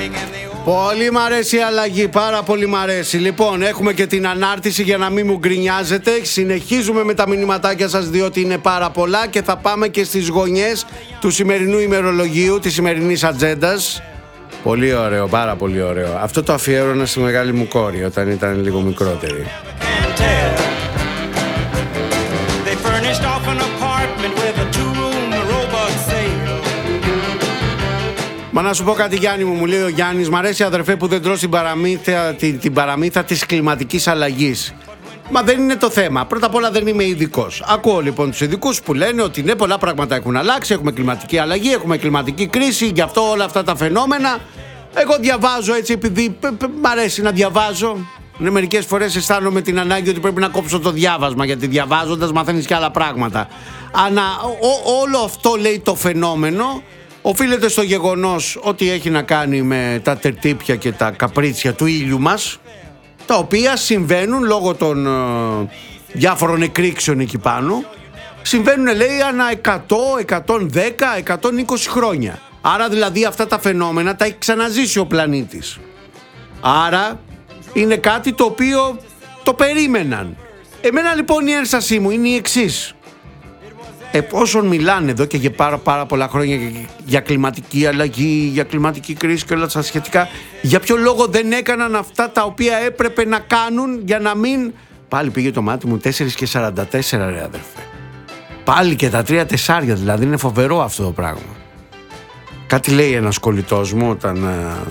Πολύ μ' αρέσει η αλλαγή, πάρα πολύ μ' αρέσει. Λοιπόν, έχουμε και την ανάρτηση για να μην μου γκρινιάζετε. Συνεχίζουμε με τα μηνυματάκια σας, διότι είναι πάρα πολλά και θα πάμε και στις γωνιές του σημερινού ημερολογίου, της σημερινής ατζέντας. Πολύ ωραίο, πάρα πολύ ωραίο. Αυτό το αφιέρωνα στη μεγάλη μου κόρη όταν ήταν λίγο μικρότερη. Μα να σου πω κάτι, Γιάννη μου λέει ο Γιάννης, μ' αρέσει αδερφέ που δεν τρως την παραμύθα της κλιματικής αλλαγής. Μα δεν είναι το θέμα. Πρώτα απ' όλα δεν είμαι ειδικός. Ακούω λοιπόν τους ειδικούς που λένε ότι ναι, πολλά πράγματα έχουν αλλάξει, έχουμε κλιματική αλλαγή, έχουμε κλιματική κρίση, γι' αυτό όλα αυτά τα φαινόμενα. Εγώ διαβάζω έτσι επειδή μ' αρέσει να διαβάζω. Μερικές φορές αισθάνομαι την ανάγκη ότι πρέπει να κόψω το διάβασμα, γιατί διαβάζοντας μαθαίνεις και άλλα πράγματα. Όλο αυτό λέει το φαινόμενο οφείλεται στο γεγονός ότι έχει να κάνει με τα τερτύπια και τα καπρίτσια του ήλιου μας, τα οποία συμβαίνουν λόγω των διάφορων εκρήξεων εκεί πάνω. Συμβαίνουν λέει ανά 100, 110, 120 χρόνια. Άρα δηλαδή αυτά τα φαινόμενα τα έχει ξαναζήσει ο πλανήτης. Άρα είναι κάτι το οποίο το περίμεναν. Εμένα λοιπόν η ένστασή μου είναι η εξής. Όσον μιλάνε εδώ και για πάρα πολλά χρόνια για κλιματική αλλαγή, για κλιματική κρίση και όλα τα σχετικά, για ποιο λόγο δεν έκαναν αυτά τα οποία έπρεπε να κάνουν για να μην... Πάλι πήγε το μάτι μου 4 και 44 ρε αδερφέ. Πάλι και τα 3 τεσσάρια, δηλαδή είναι φοβερό αυτό το πράγμα. Κάτι λέει ένας κολλητός μου όταν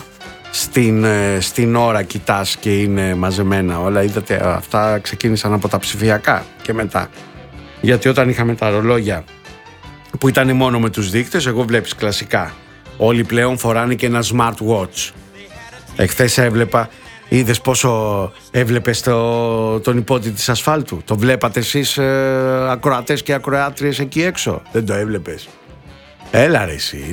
στην ώρα κοιτάς και είναι μαζεμένα όλα. Είδατε, αυτά ξεκίνησαν από τα ψηφιακά και μετά. Γιατί όταν είχαμε τα ρολόγια που ήταν μόνο με τους δείκτες, εγώ βλέπεις κλασικά. Όλοι πλέον φοράνε και ένα smartwatch. Εχθές έβλεπα, είδες πόσο έβλεπες τον υπότι της ασφάλτου. Το βλέπατε εσείς ακροατές και ακροάτριες εκεί έξω? Δεν το έβλεπες? Έλα ρε εσύ.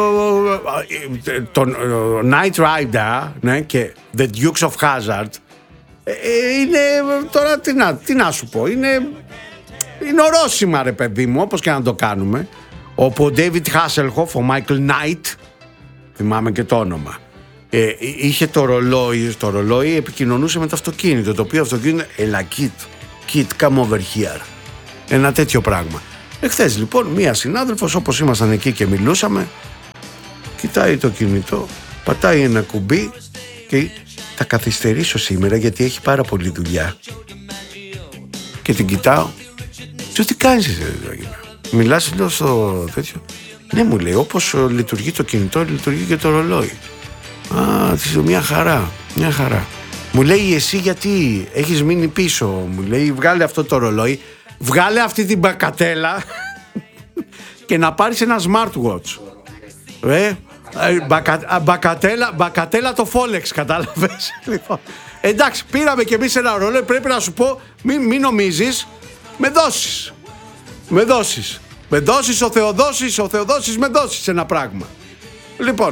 Το Knight Rider, ναι, και The Dukes of Hazzard είναι τώρα τι να σου πω, είναι ορόσημα ρε παιδί μου, όπως και να το κάνουμε. Όπου ο David Hasselhoff, ο Michael Knight, θυμάμαι και το όνομα, είχε το ρολόι επικοινωνούσε με το αυτοκίνητο, το οποίο αυτοκίνητο έλα Kit, come over here, ένα τέτοιο πράγμα. Εχθές λοιπόν μία συνάδελφος, όπως ήμασταν εκεί και μιλούσαμε, κοιτάει το κινητό, πατάει ένα κουμπί και θα καθυστερήσω σήμερα γιατί έχει πάρα πολλή δουλειά. Και την κοιτάω. Τι κάνεις εσύ εδώ? Μιλάς λέω στο τέτοιο? Ναι, μου λέει, όπως λειτουργεί το κινητό λειτουργεί και το ρολόι. Μια χαρά. Μου λέει, εσύ γιατί έχεις μείνει πίσω? Μου λέει, βγάλε αυτό το ρολόι, βγάλε αυτή την μπακατέλα και να πάρεις ένα smartwatch. Μπακατέλα το Folex, κατάλαβες? Λοιπόν, εντάξει, πήραμε κι εμείς ένα ρολόι, πρέπει να σου πω, μην νομίζεις, με δώσεις ο Θεοδόσης με δώσεις ένα πράγμα. Λοιπόν,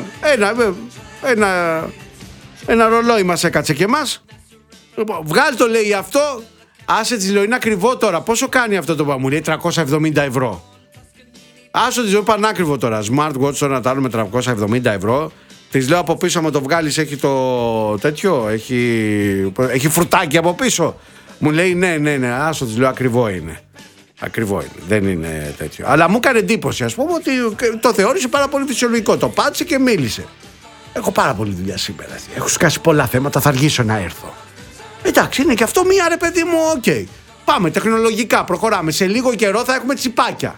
ένα ρολόι μας έκατσε και εμάς. Λοιπόν, βγάλει το λέει αυτό. Άσε της λέω, είναι ακριβό τώρα. Πόσο κάνει αυτό το πράγμα? Μου λέει 370 ευρώ. Άσε της λέω, πανάκριβο τώρα. Smartwatch τώρα να τα άλλουμε 370 ευρώ. Της λέω, από πίσω άμα το βγάλεις έχει το τέτοιο, έχει φρουτάκι από πίσω. Μου λέει ναι, άσο της λέω, ακριβό είναι. Δεν είναι τέτοιο. Αλλά μου έκανε εντύπωση, ας πούμε, ότι το θεώρησε πάρα πολύ φυσιολογικό. Το πάτησε και μίλησε. Έχω πάρα πολλή δουλειά σήμερα. Έχω σκάσει πολλά θέματα, θα αργήσω να έρθω. Εντάξει, είναι και αυτό μία ρε παιδί μου, οκ. Πάμε τεχνολογικά, προχωράμε. Σε λίγο καιρό θα έχουμε τσιπάκια.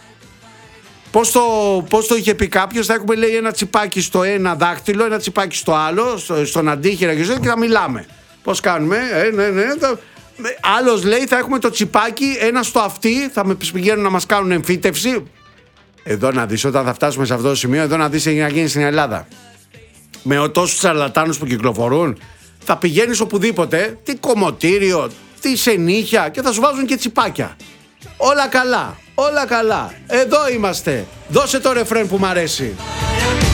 Πώς το είχε πει κάποιος, θα έχουμε λέει ένα τσιπάκι στο ένα δάχτυλο, ένα τσιπάκι στο άλλο, στον αντίχειρα και θα μιλάμε. Πώς κάνουμε, ναι. Άλλος λέει θα έχουμε το τσιπάκι, ένα στο αυτί, θα πηγαίνουν να μας κάνουν εμφύτευση. Εδώ να δεις, όταν θα φτάσουμε σε αυτό το σημείο, εδώ να δεις τι να γίνει στην Ελλάδα. Με τόσους τσαρλατάνους που κυκλοφορούν, θα πηγαίνεις οπουδήποτε, τι κομμωτήριο, τι σενίχια και θα σου βάζουν και τσιπάκια. Όλα καλά. Εδώ είμαστε. Δώσε το ρεφρέν που μ' αρέσει.